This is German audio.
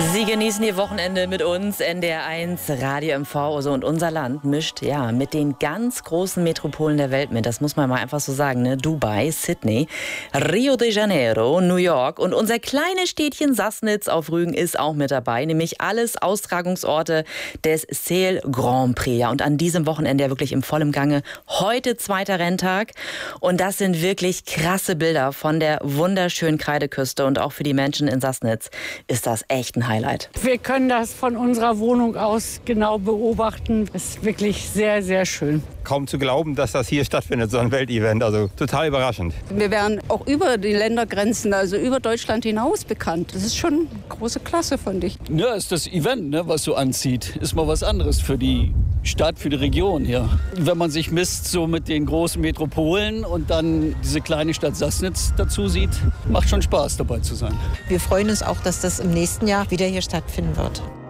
Sie genießen Ihr Wochenende mit uns, NDR1, Radio MV. Und unser Land mischt ja mit den ganz großen Metropolen der Welt mit. Das muss man mal einfach so sagen, ne? Dubai, Sydney, Rio de Janeiro, New York und unser kleines Städtchen Sassnitz auf Rügen ist auch mit dabei. Nämlich alles Austragungsorte des Sail Grand Prix. Ja, und an diesem Wochenende ja wirklich im vollen Gange. Heute zweiter Renntag. Und das sind wirklich krasse Bilder von der wunderschönen Kreideküste. Und auch für die Menschen in Sassnitz ist das echt ein Highlight. Wir können das von unserer Wohnung aus genau beobachten. Es ist wirklich sehr, sehr schön. Kaum zu glauben, dass das hier stattfindet, so ein Weltevent. Also total überraschend. Wir werden auch über die Ländergrenzen, also über Deutschland hinaus bekannt. Das ist schon große Klasse, fand ich. Ja, ist das Event, ne, was so anzieht. Ist mal was anderes für die Stadt, für die Region hier. Wenn man sich misst so mit den großen Metropolen und dann diese kleine Stadt Sassnitz dazu sieht, macht schon Spaß dabei zu sein. Wir freuen uns auch, dass das im nächsten Jahr wieder hier stattfinden wird.